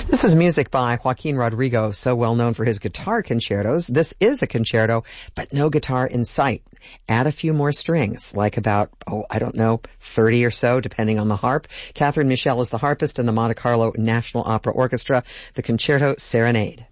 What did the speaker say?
This is music by Joaquin Rodrigo, so well known for his guitar concertos. This is a concerto, but no guitar in sight. Add a few more strings, like about, 30 or so, depending on the harp. Catherine Michel is the harpist in the Monte Carlo National Opera Orchestra, the Concerto Serenade.